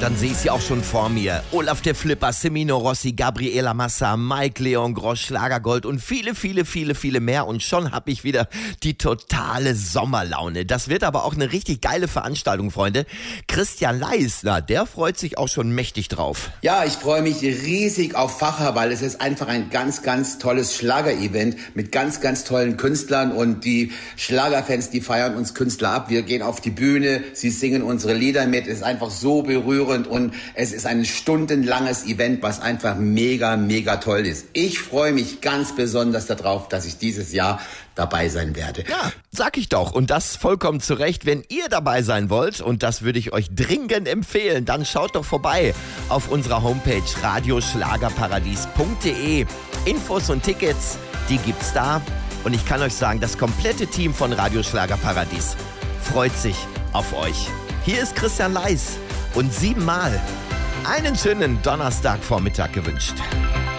dann sehe ich sie auch schon vor mir. Olaf der Flipper, Semino Rossi, Gabriela Massa, Mike Leon Grosch, Schlagergold und viele mehr. Und schon habe ich wieder die totale Sommerlaune. Das wird aber auch eine richtig geile Veranstaltung, Freunde. Christian Leisner, der freut sich auch schon mächtig drauf. Ja, ich freue mich riesig auf Facher, weil es ist einfach ein ganz tolles Schlager-Event mit ganz tollen Künstlern. Und die Schlagerfans, die feiern uns Künstler ab. Wir gehen auf die Bühne, sie singen unsere Lieder mit. Es ist einfach so berührend und es ist ein stundenlanges Event, was einfach mega toll ist. Ich freue mich ganz besonders darauf, dass ich dieses Jahr dabei sein werde. Ja, sag ich doch. Und das vollkommen zu Recht. Wenn ihr dabei sein wollt, und das würde ich euch dringend empfehlen, dann schaut doch vorbei auf unserer Homepage radioschlagerparadies.de. Infos und Tickets, die gibt's da. Und ich kann euch sagen, das komplette Team von Radio Schlagerparadies freut sich auf euch. Hier ist Christian Leis und 7-mal einen schönen Donnerstagvormittag gewünscht.